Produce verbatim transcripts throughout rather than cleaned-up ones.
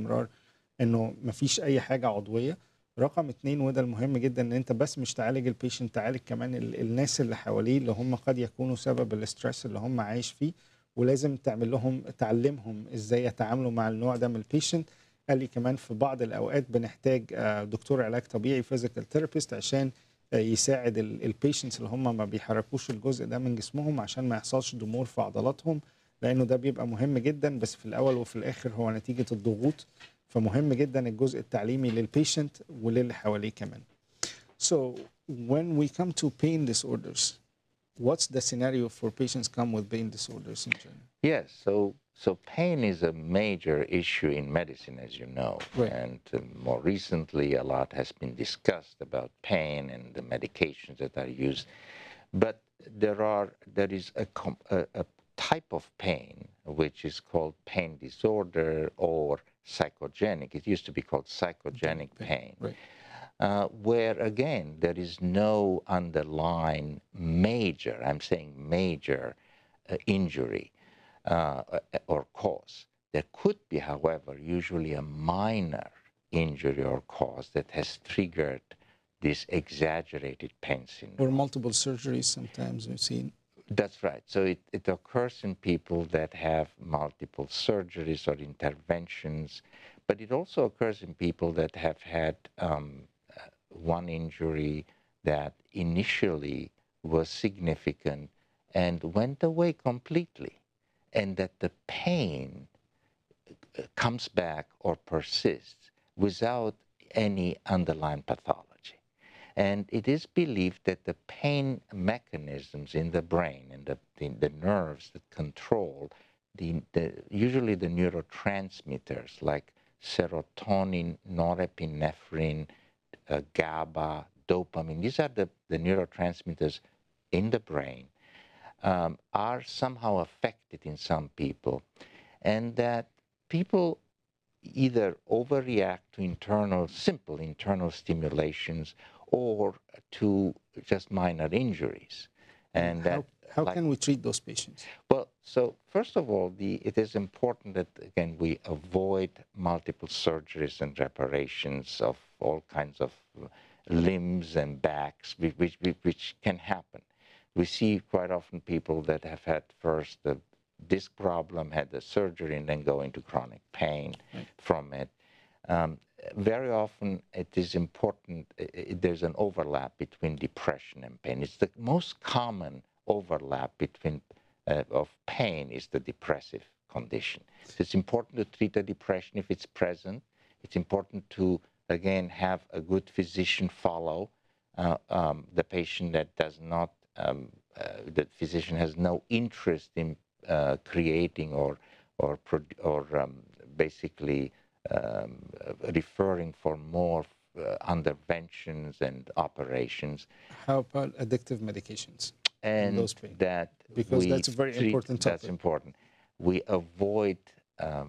باستمرار انه مفيش اي حاجه عضويه. رقم اتنين وده المهم جدا، ان انت بس مش تعالج البيشنت، تعالج كمان ال- الناس اللي حواليه اللي هم قد يكونوا سبب الاسترس اللي هم عايش فيه، ولازم تعمل لهم تعلمهم ازاي يتعاملوا مع النوع ده من البيشنت. قال لي كمان في بعض الاوقات بنحتاج آه، دكتور علاج طبيعي فيزيكال ثيرابيست عشان آه، يساعد البيشنتس اللي هم ما بيحركوش الجزء ده من جسمهم عشان ما يحصلش ضمور في عضلاتهم، لانه ده بيبقى مهم جدا، بس في الاول وفي الاخر هو نتيجه الضغوط. فمهم جدا الجزء التعليمي للبيشنت وللي حواليه كمان. So when we come to pain disorders, what's the scenario for patients come with pain disorders in general? Yes, so so pain is a major issue in medicine, as you know, Right. and uh, more recently, a lot has been discussed about pain and the medications that are used. But there are there is a, com- a, a type of pain which is called pain disorder or psychogenic. It used to be called psychogenic pain. Right. Uh, where again there is no underlying major, I'm saying major uh, injury uh, or cause. There could be, however, usually a minor injury or cause that has triggered this exaggerated pain syndrome. Or multiple surgeries sometimes we've seen. That's right. So it, it occurs in people that have multiple surgeries or interventions, but it also occurs in people that have had um, one injury that initially was significant and went away completely, and that the pain comes back or persists without any underlying pathology. And it is believed that the pain mechanisms in the brain and the, the, the nerves that control the, the usually the neurotransmitters like serotonin, norepinephrine, uh, GABA, dopamine, these are the, the neurotransmitters in the brain, um, are somehow affected in some people, and that people either overreact to internal, simple internal stimulations or to just minor injuries. And how, that, how like, can we treat those patients? well, so first of all, the, it is important that, again, we avoid multiple surgeries and reparations of all kinds of limbs and backs, which, which, which can happen. We see quite often people that have had first the disc problem, had the surgery, and then go into chronic pain Right. from it. Um, very often it is important, uh, there's an overlap between depression and pain. It's the most common overlap between uh, of pain is the depressive condition. So it's important to treat the depression if it's present. It's important to, again, have a good physician follow uh, um, the patient that does not, um, uh, the physician has no interest in uh, creating or, or, or um, basically um, referring for more uh, interventions and operations. How about addictive medications? And those pain? that Because we that's a very treat, important that's topic. important. We avoid um,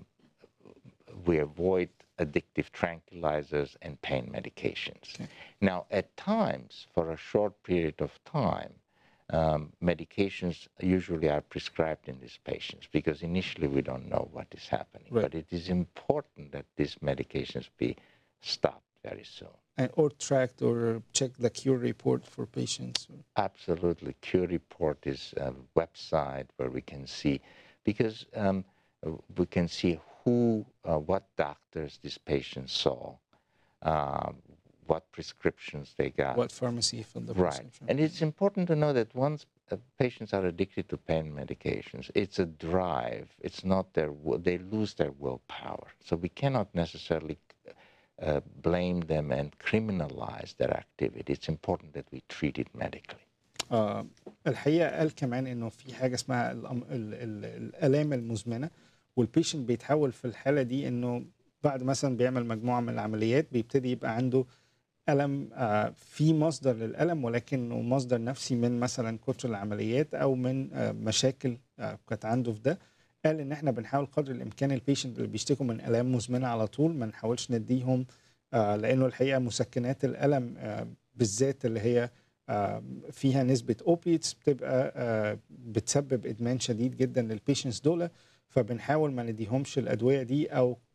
we avoid addictive tranquilizers and pain medications. Okay. Now, at times, for a short period of time, um, medications usually are prescribed in these patients because initially we don't know what is happening. Right. But it is important that these medications be stopped very soon. And, or tracked or check the cure report for patients. Absolutely. Cure Report is a website where we can see, because um, we can see who, uh, what doctors this patient saw, um, what prescriptions they got. What pharmacy for the Right. prescription. And it's important to know that once uh, patients are addicted to pain medications, it's a drive. It's not their, they lose their willpower. So we cannot necessarily uh, blame them and criminalize their activity. It's important that we treat it medically. آه الحقيقه قال كمان انه في حاجه اسمها الأم... ال... ال... الالام المزمنه، والبيشنت بيتحول في الحاله دي انه بعد مثلا بيعمل مجموعه من العمليات بيبتدي يبقى عنده الم، آه في مصدر للالم ولكنه مصدر نفسي من مثلا كتر العمليات او من آه مشاكل آه كانت عنده في ده. قال ان احنا بنحاول قدر الامكان البيشنت اللي بيشتكوا من الام مزمنه على طول ما نحاولش نديهم، آه لانه الحقيقه مسكنات الالم آه بالذات اللي هي فيها نسبة اوبيتس بتبقى بتسبب ادمان شديد جدا للبيشنتس دول، فبنحاول ما نديهمش الادويه دي او